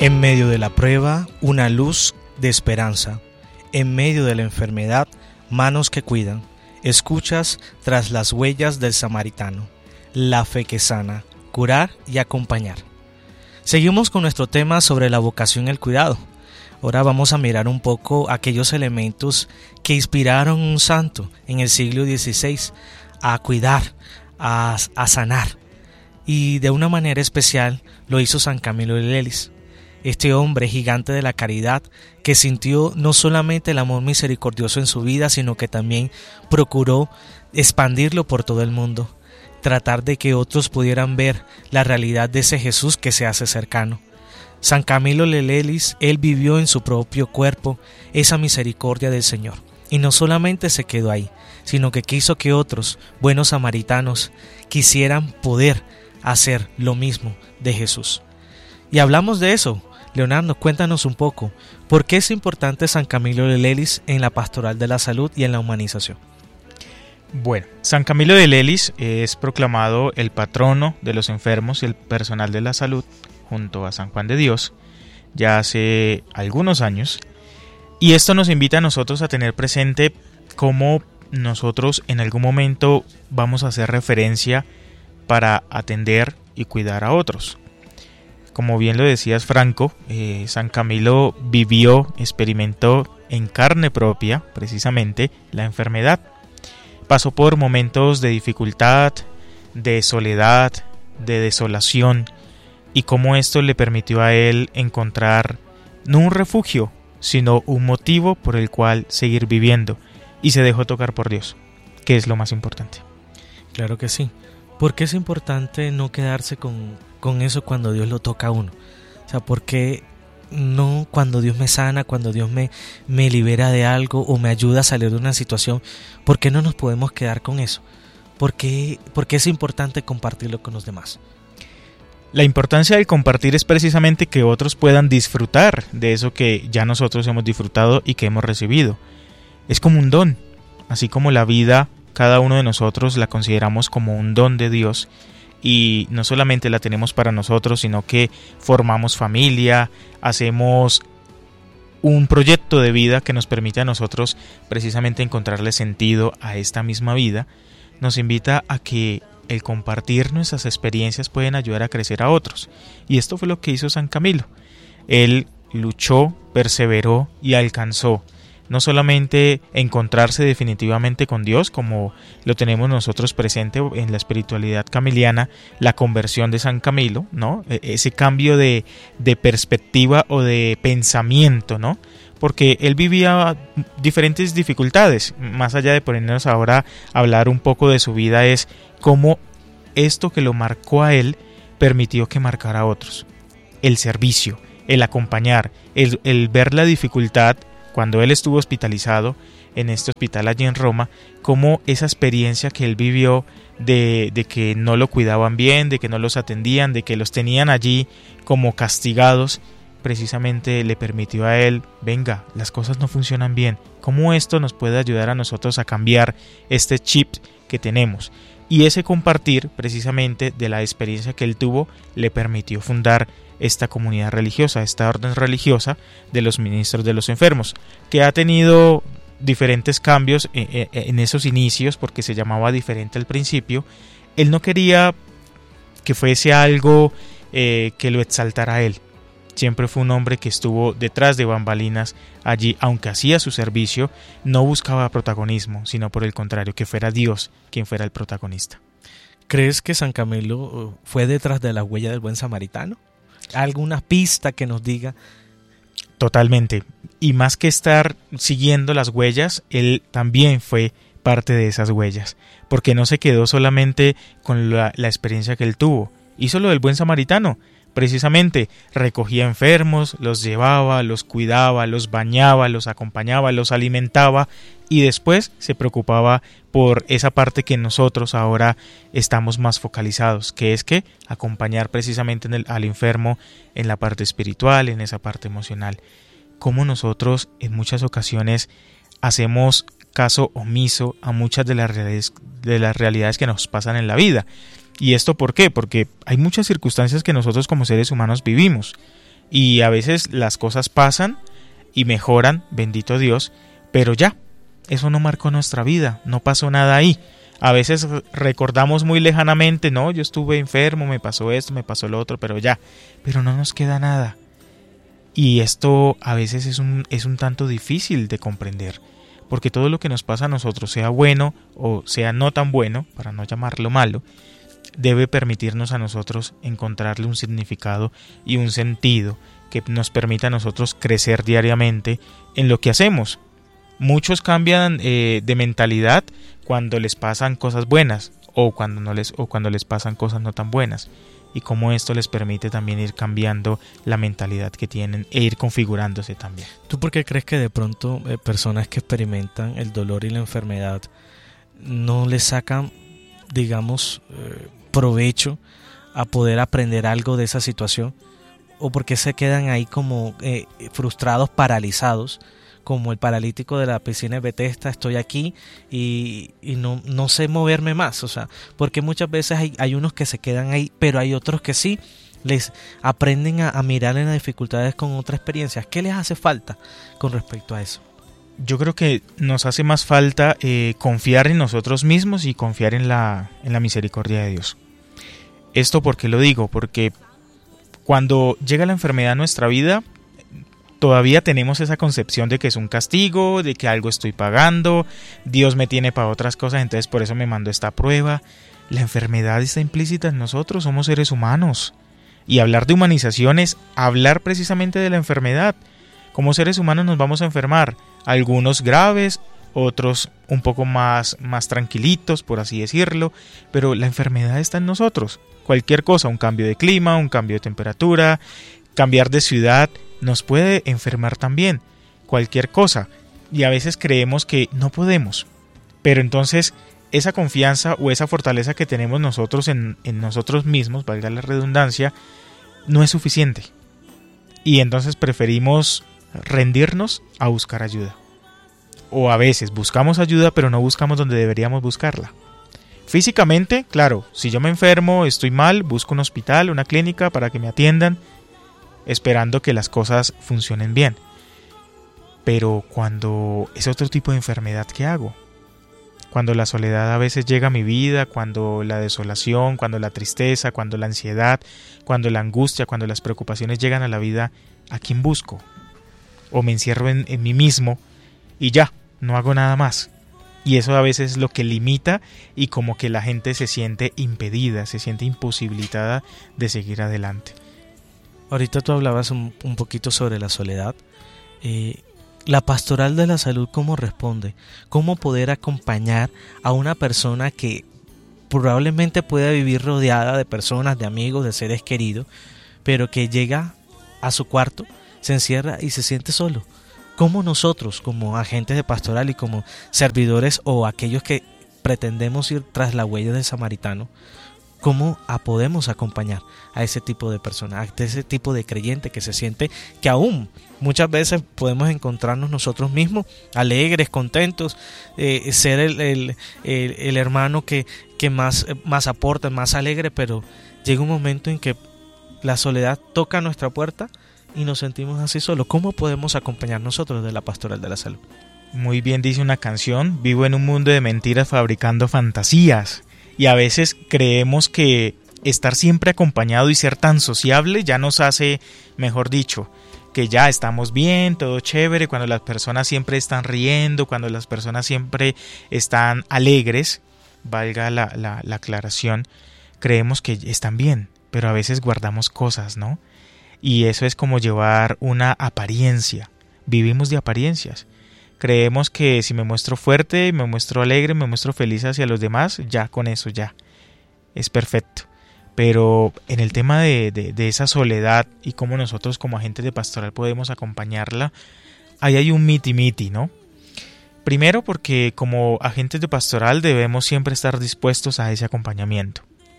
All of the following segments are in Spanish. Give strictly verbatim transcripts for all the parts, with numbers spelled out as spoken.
En medio de la prueba, una luz de esperanza. En medio de la enfermedad, manos que cuidan. Escuchas tras las huellas del samaritano. La fe que sana, curar y acompañar. Seguimos con nuestro tema sobre la vocación y el cuidado. Ahora vamos a mirar un poco aquellos elementos que inspiraron a un santo en el siglo dieciséis a cuidar, a, a sanar. Y de una manera especial lo hizo San Camilo de Lelis. Este hombre gigante de la caridad que sintió no solamente el amor misericordioso en su vida, sino que también procuró expandirlo por todo el mundo, tratar de que otros pudieran ver la realidad de ese Jesús que se hace cercano. San Camilo de Lelis, él vivió en su propio cuerpo esa misericordia del Señor, y no solamente se quedó ahí, sino que quiso que otros buenos samaritanos quisieran poder hacer lo mismo de Jesús. Y hablamos de eso. Leonardo, cuéntanos un poco, ¿por qué es importante San Camilo de Lelis en la pastoral de la salud y en la humanización? Bueno, San Camilo de Lelis es proclamado el patrono de los enfermos y el personal de la salud junto a San Juan de Dios ya hace algunos años, y esto nos invita a nosotros a tener presente cómo nosotros en algún momento vamos a hacer referencia para atender y cuidar a otros. Como bien lo decías, Franco, eh, San Camilo vivió, experimentó en carne propia precisamente la enfermedad. Pasó por momentos de dificultad, de soledad, de desolación, y cómo esto le permitió a él encontrar no un refugio, sino un motivo por el cual seguir viviendo, y se dejó tocar por Dios, que es lo más importante. Claro que sí. ¿Por qué es importante no quedarse con, con eso cuando Dios lo toca a uno? O sea, ¿por qué no cuando Dios me sana, cuando Dios me, me libera de algo o me ayuda a salir de una situación? ¿Por qué no nos podemos quedar con eso? ¿Por qué, por qué es importante compartirlo con los demás? La importancia del compartir es precisamente que otros puedan disfrutar de eso que ya nosotros hemos disfrutado y que hemos recibido. Es como un don, así como la vida. Cada uno de nosotros la consideramos como un don de Dios, y no solamente la tenemos para nosotros, sino que formamos familia, hacemos un proyecto de vida que nos permite a nosotros precisamente encontrarle sentido a esta misma vida. Nos invita a que el compartir nuestras experiencias pueden ayudar a crecer a otros, y esto fue lo que hizo San Camilo. Él luchó, perseveró y alcanzó no solamente encontrarse definitivamente con Dios, como lo tenemos nosotros presente en la espiritualidad camiliana, la conversión de San Camilo, ¿no? Ese cambio de, de perspectiva o de pensamiento, ¿no? Porque él vivía diferentes dificultades. Más allá de ponernos ahora a hablar un poco de su vida, es cómo esto que lo marcó a él permitió que marcara a otros. El servicio, el acompañar, el, el ver la dificultad. Cuando él estuvo hospitalizado en este hospital allí en Roma, cómo esa experiencia que él vivió de, de que no lo cuidaban bien, de que no los atendían, de que los tenían allí como castigados, precisamente le permitió a él, venga, las cosas no funcionan bien, cómo esto nos puede ayudar a nosotros a cambiar este chip que tenemos. Y ese compartir precisamente de la experiencia que él tuvo le permitió fundar esta comunidad religiosa, esta orden religiosa de los ministros de los enfermos, que ha tenido diferentes cambios en esos inicios porque se llamaba diferente al principio. Él no quería que fuese algo eh, que lo exaltara a él. Siempre fue un hombre que estuvo detrás de bambalinas allí, aunque hacía su servicio, no buscaba protagonismo, sino por el contrario, que fuera Dios quien fuera el protagonista. ¿Crees que San Camilo fue detrás de la huella del buen samaritano? ¿Alguna pista que nos diga? Totalmente. Y más que estar siguiendo las huellas, él también fue parte de esas huellas, porque no se quedó solamente con la, la experiencia que él tuvo. Hizo lo del buen samaritano. Precisamente recogía enfermos, los llevaba, los cuidaba, los bañaba, los acompañaba, los alimentaba, y después se preocupaba por esa parte que nosotros ahora estamos más focalizados, que es que acompañar precisamente en el, al enfermo en la parte espiritual, en esa parte emocional. Como nosotros en muchas ocasiones hacemos caso omiso a muchas de las realidades, de las realidades que nos pasan en la vida. ¿Y esto por qué? Porque hay muchas circunstancias que nosotros como seres humanos vivimos. Y a veces las cosas pasan y mejoran, bendito Dios, pero ya, eso no marcó nuestra vida, no pasó nada ahí. A veces recordamos muy lejanamente, no, yo estuve enfermo, me pasó esto, me pasó lo otro, pero ya, pero no nos queda nada. Y esto a veces es un, es un tanto difícil de comprender, porque todo lo que nos pasa a nosotros, sea bueno o sea no tan bueno, para no llamarlo malo, debe permitirnos a nosotros encontrarle un significado y un sentido que nos permita a nosotros crecer diariamente en lo que hacemos. Muchos cambian eh, de mentalidad cuando les pasan cosas buenas o cuando no les o cuando les pasan cosas no tan buenas, y cómo esto les permite también ir cambiando la mentalidad que tienen e ir configurándose también. ¿Tú por qué crees que de pronto eh, personas que experimentan el dolor y la enfermedad no les sacan, digamos, eh, provecho a poder aprender algo de esa situación? ¿O por qué se quedan ahí como eh, frustrados, paralizados, como el paralítico de la piscina de Bethesda? Estoy aquí y, y no, no sé moverme más. O sea, porque muchas veces hay, hay unos que se quedan ahí, pero hay otros que sí les aprenden a, a mirar en las dificultades con otras experiencias. ¿Qué les hace falta con respecto a eso? Yo creo que nos hace más falta eh, confiar en nosotros mismos y confiar en la, en la misericordia de Dios. ¿Esto por qué lo digo? Porque cuando llega la enfermedad a nuestra vida, todavía tenemos esa concepción de que es un castigo, de que algo estoy pagando, Dios me tiene para otras cosas, entonces por eso me mandó esta prueba. La enfermedad está implícita en nosotros, somos seres humanos. Y hablar de humanización es hablar precisamente de la enfermedad. Como seres humanos nos vamos a enfermar, algunos graves, otros un poco más, más tranquilitos, por así decirlo, pero la enfermedad está en nosotros. Cualquier cosa, un cambio de clima, un cambio de temperatura, cambiar de ciudad, nos puede enfermar también, cualquier cosa. Y a veces creemos que no podemos, pero entonces esa confianza o esa fortaleza que tenemos nosotros en, en nosotros mismos, valga la redundancia, no es suficiente. Y entonces preferimos rendirnos a buscar ayuda. O a veces buscamos ayuda, pero no buscamos donde deberíamos buscarla. Físicamente, claro, si yo me enfermo, estoy mal, busco un hospital, una clínica para que me atiendan, esperando que las cosas funcionen bien. Pero cuando es otro tipo de enfermedad, ¿qué hago? Cuando la soledad a veces llega a mi vida, cuando la desolación, cuando la tristeza, cuando la ansiedad, cuando la angustia, cuando las preocupaciones llegan a la vida, ¿a quién busco? O me encierro en, en mí mismo y ya, no hago nada más. Y eso a veces es lo que limita y como que la gente se siente impedida, se siente imposibilitada de seguir adelante. Ahorita tú hablabas un, un poquito sobre la soledad. Eh, la pastoral de la salud, ¿cómo responde? ¿Cómo poder acompañar a una persona que probablemente pueda vivir rodeada de personas, de amigos, de seres queridos, pero que llega a su cuarto, se encierra y se siente solo? ¿Cómo nosotros, como agentes de pastoral y como servidores o aquellos que pretendemos ir tras la huella del samaritano, cómo a podemos acompañar a ese tipo de personas, a ese tipo de creyente que se siente que aún muchas veces podemos encontrarnos nosotros mismos alegres, contentos, eh, ser el, el, el, el hermano que, que más, más aporta, más alegre, pero llega un momento en que la soledad toca nuestra puerta y nos sentimos así solos? ¿Cómo podemos acompañar nosotros de la pastoral de la salud? Muy bien dice una canción: vivo en un mundo de mentiras fabricando fantasías. Y a veces creemos que estar siempre acompañado y ser tan sociable ya nos hace, mejor dicho, que ya estamos bien, todo chévere, cuando las personas siempre están riendo, cuando las personas siempre están alegres, valga la, la, la aclaración, creemos que están bien, pero a veces guardamos cosas, ¿no? Y eso es como llevar una apariencia, vivimos de apariencias. Creemos que si me muestro fuerte, me muestro alegre, me muestro feliz hacia los demás, ya con eso ya es perfecto. Pero en el tema de, de, de esa soledad y cómo nosotros como agentes de pastoral podemos acompañarla, ahí hay un miti-miti, ¿no? Primero porque como agentes de pastoral debemos siempre estar dispuestos a ese acompañamiento.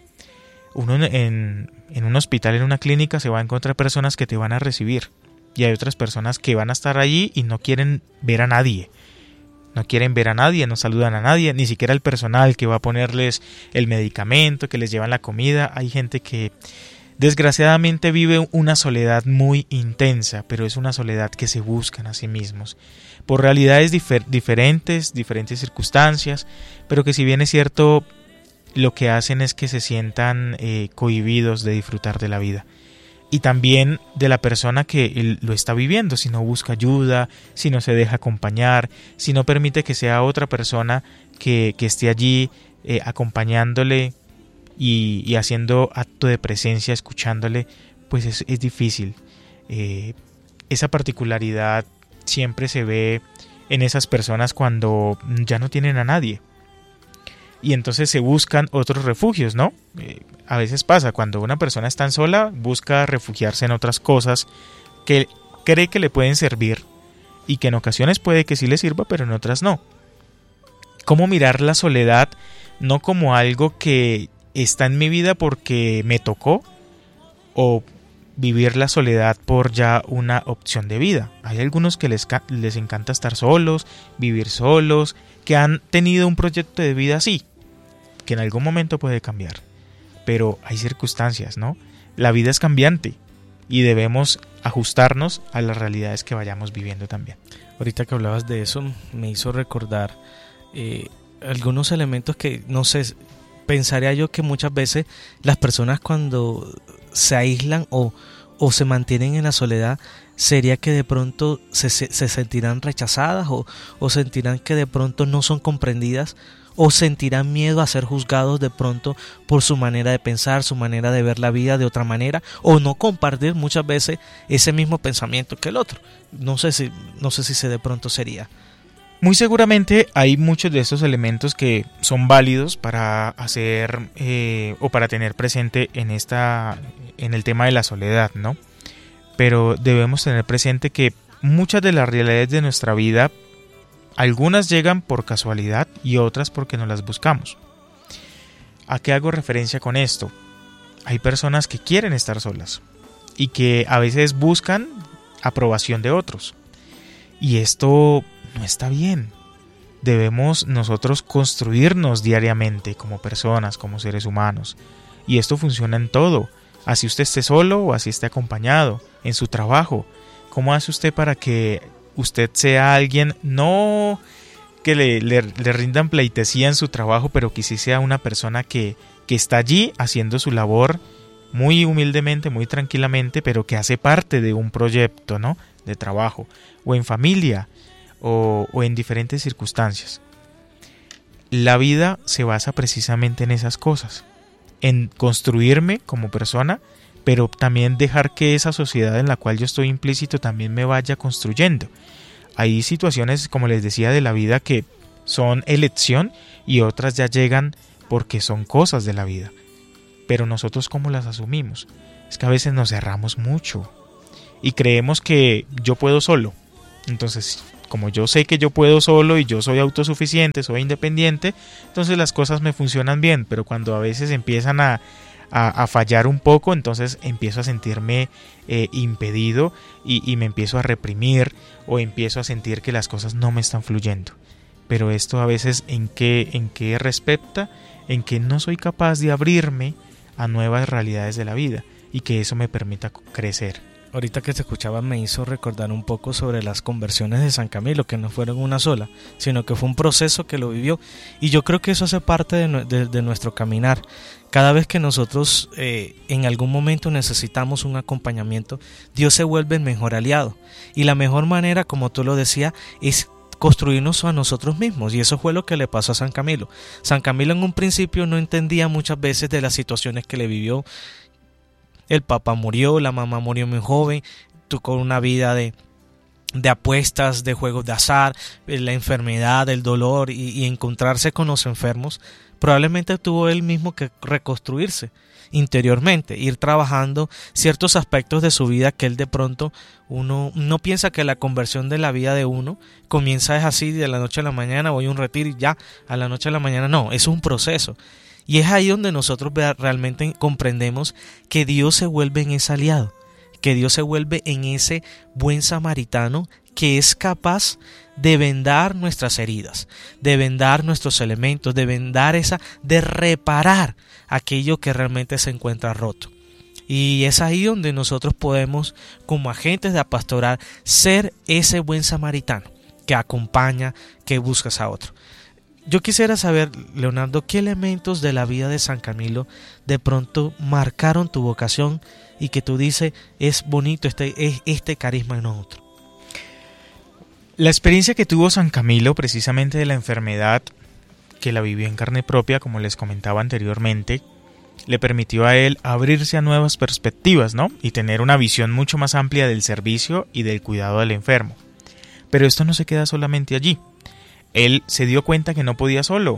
Uno en, en un hospital, en una clínica, se va a encontrar personas que te van a recibir. Y hay otras personas que van a estar allí y no quieren ver a nadie. No quieren ver a nadie, no saludan a nadie, ni siquiera el personal que va a ponerles el medicamento, que les llevan la comida. Hay gente que Desgraciadamente vive una soledad muy intensa, pero es una soledad que se buscan a sí mismos, por realidades difer- diferentes, diferentes circunstancias, pero que si bien es cierto, lo que hacen es que se sientan eh, cohibidos de disfrutar de la vida. Y también de la persona que lo está viviendo, si no busca ayuda, si no se deja acompañar, si no permite que sea otra persona que, que esté allí eh, acompañándole, Y, y haciendo acto de presencia, escuchándole, pues es, es difícil. Eh, esa particularidad siempre se ve en esas personas cuando ya no tienen a nadie. Y entonces se buscan otros refugios, ¿no? Eh, a veces pasa, cuando una persona está sola, busca refugiarse en otras cosas que cree que le pueden servir y que en ocasiones puede que sí le sirva, pero en otras no. ¿Cómo mirar la soledad no como algo que está en mi vida porque me tocó, o vivir la soledad por ya una opción de vida? Hay algunos que les, les encanta estar solos, vivir solos, que han tenido un proyecto de vida así, que en algún momento puede cambiar, pero hay circunstancias, ¿no? La vida es cambiante y debemos ajustarnos a las realidades que vayamos viviendo también. Ahorita que hablabas de eso me hizo recordar eh, algunos elementos que, no sé, pensaría yo que muchas veces las personas cuando se aíslan o, o se mantienen en la soledad, sería que de pronto se, se, se sentirán rechazadas o, o sentirán que de pronto no son comprendidas, o sentirán miedo a ser juzgados de pronto por su manera de pensar, su manera de ver la vida de otra manera, o no compartir muchas veces ese mismo pensamiento que el otro. No sé si, no sé si se de pronto sería. Muy seguramente hay muchos de estos elementos que son válidos para hacer eh, o para tener presente en esta, en el tema de la soledad, ¿no? Pero debemos tener presente que muchas de las realidades de nuestra vida, algunas llegan por casualidad y otras porque no las buscamos. ¿A qué hago referencia con esto? Hay personas que quieren estar solas y que a veces buscan aprobación de otros. Y esto no está bien. Debemos nosotros construirnos diariamente como personas, como seres humanos. Y esto funciona en todo. Así usted esté solo o así esté acompañado, en su trabajo. ¿Cómo hace usted para que usted sea alguien, no que le, le, le rindan pleitesía en su trabajo, pero que sí sea una persona que, que está allí haciendo su labor muy humildemente, muy tranquilamente, pero que hace parte de un proyecto, ¿no?, de trabajo, o en familia, o, o en diferentes circunstancias? La vida se basa precisamente en esas cosas, en construirme como persona, pero también dejar que esa sociedad en la cual yo estoy implícito también me vaya construyendo. Hay situaciones, como les decía, de la vida que son elección y otras ya llegan porque son cosas de la vida. Pero nosotros, ¿cómo las asumimos? Es que a veces nos cerramos mucho y creemos que yo puedo solo. Entonces, como yo sé que yo puedo solo y yo soy autosuficiente, soy independiente, entonces las cosas me funcionan bien. Pero cuando a veces empiezan a A, a fallar un poco, entonces empiezo a sentirme eh, impedido y, y me empiezo a reprimir, o empiezo a sentir que las cosas no me están fluyendo. Pero esto a veces en qué, en qué respecta, en que no soy capaz de abrirme a nuevas realidades de la vida y que eso me permita crecer. Ahorita que te escuchaba me hizo recordar un poco sobre las conversiones de San Camilo, que no fueron una sola, sino que fue un proceso que lo vivió. Y yo creo que eso hace parte de, de, de nuestro caminar. Cada vez que nosotros eh, en algún momento necesitamos un acompañamiento, Dios se vuelve el mejor aliado. Y la mejor manera, como tú lo decías, es construirnos a nosotros mismos. Y eso fue lo que le pasó a San Camilo. San Camilo en un principio no entendía muchas veces de las situaciones que le vivió. El papá murió, la mamá murió muy joven, tuvo una vida de, de apuestas, de juegos de azar, la enfermedad, el dolor y, y encontrarse con los enfermos. Probablemente tuvo él mismo que reconstruirse interiormente, ir trabajando ciertos aspectos de su vida que él de pronto uno no piensa que la conversión de la vida de uno comienza es así de la noche a la mañana, voy a un retiro y ya, a la noche a la mañana. No, es un proceso. Y es ahí donde nosotros realmente comprendemos que Dios se vuelve en ese aliado, que Dios se vuelve en ese buen samaritano que es capaz de vendar nuestras heridas, de vendar nuestros elementos, de vendar esa, de reparar aquello que realmente se encuentra roto. Y es ahí donde nosotros podemos, como agentes de la pastoral, ser ese buen samaritano que acompaña, que buscas a otro. Yo quisiera saber, Leonardo, ¿qué elementos de la vida de San Camilo de pronto marcaron tu vocación y que tú dices, es bonito este, es este carisma en nosotros? La experiencia que tuvo San Camilo precisamente de la enfermedad, que la vivió en carne propia, como les comentaba anteriormente, le permitió a él abrirse a nuevas perspectivas, ¿no? Y tener una visión mucho más amplia del servicio y del cuidado del enfermo. Pero esto no se queda solamente allí. Él se dio cuenta que no podía solo.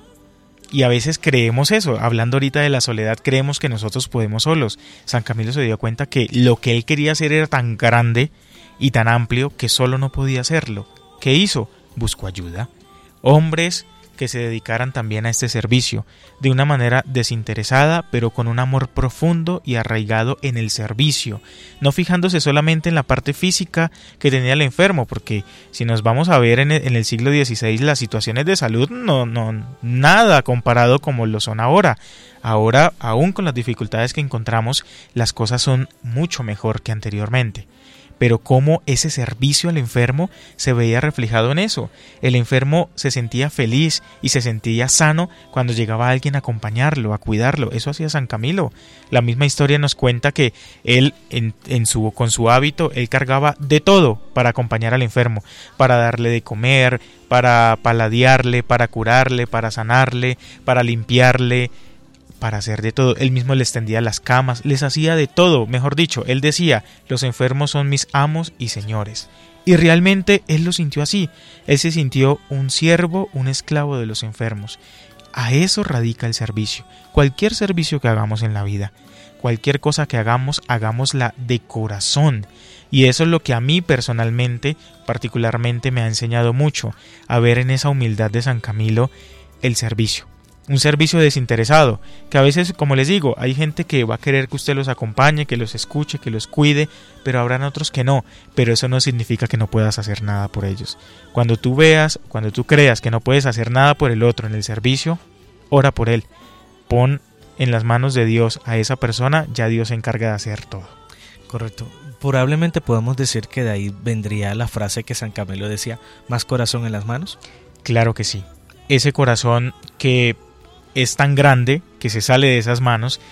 Y a veces creemos eso. Hablando ahorita de la soledad, creemos que nosotros podemos solos. San Camilo se dio cuenta que lo que él quería hacer era tan grande y tan amplio que solo no podía hacerlo. ¿Qué hizo? Buscó ayuda. Hombres que se dedicaran también a este servicio, de una manera desinteresada, pero con un amor profundo y arraigado en el servicio, no fijándose solamente en la parte física que tenía el enfermo, porque si nos vamos a ver en el, en el siglo dieciséis, las situaciones de salud no, no, nada comparado como lo son ahora. Ahora, aún con las dificultades que encontramos, las cosas son mucho mejor que anteriormente. Pero cómo ese servicio al enfermo se veía reflejado en eso. El enfermo se sentía feliz y se sentía sano cuando llegaba alguien a acompañarlo, a cuidarlo. Eso hacía San Camilo. La misma historia nos cuenta que él, en, en su, con su hábito, él cargaba de todo para acompañar al enfermo, para darle de comer, para paladearle, para curarle, para sanarle, para limpiarle, para hacer de todo. Él mismo les tendía las camas, les hacía de todo. Mejor dicho, él decía, los enfermos son mis amos y señores. Y realmente él lo sintió así. Él se sintió un siervo, un esclavo de los enfermos. A eso radica el servicio. Cualquier servicio que hagamos en la vida, cualquier cosa que hagamos, hagámosla de corazón. Y eso es lo que a mí personalmente, particularmente, me ha enseñado mucho, a ver en esa humildad de San Camilo el servicio. Un servicio desinteresado, que a veces, como les digo, hay gente que va a querer que usted los acompañe, que los escuche, que los cuide, pero habrán otros que no, pero eso no significa que no puedas hacer nada por ellos. Cuando tú veas, cuando tú creas que no puedes hacer nada por el otro en el servicio, ora por él, pon en las manos de Dios a esa persona, ya Dios se encarga de hacer todo. Correcto. Probablemente podemos decir que de ahí vendría la frase que San Camilo decía, más corazón en las manos. Claro que sí. Ese corazón que es tan grande que se sale de esas manos,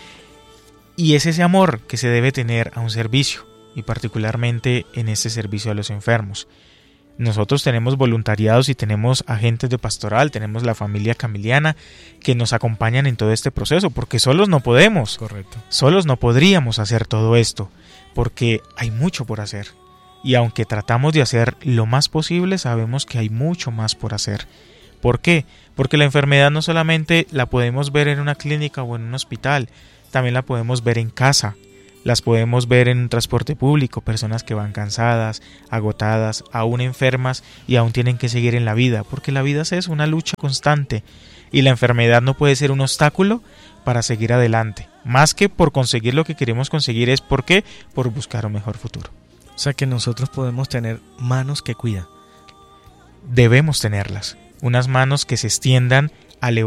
y es ese amor que se debe tener a un servicio, y particularmente en este servicio a los enfermos. Nosotros tenemos voluntariados y tenemos agentes de pastoral, tenemos la familia camiliana que nos acompañan en todo este proceso, porque solos no podemos. Correcto. Solos no podríamos hacer todo esto, porque hay mucho por hacer. Y aunque tratamos de hacer lo más posible, sabemos que hay mucho más por hacer. ¿Por qué? Porque la enfermedad no solamente la podemos ver en una clínica o en un hospital, también la podemos ver en casa, las podemos ver en un transporte público, personas que van cansadas, agotadas, aún enfermas y aún tienen que seguir en la vida, porque la vida es una lucha constante y la enfermedad no puede ser un obstáculo para seguir adelante, más que por conseguir lo que queremos conseguir. ¿Es por qué? Por buscar un mejor futuro. O sea que nosotros podemos tener manos que cuidan. Debemos tenerlas. Unas manos que se extiendan a levantar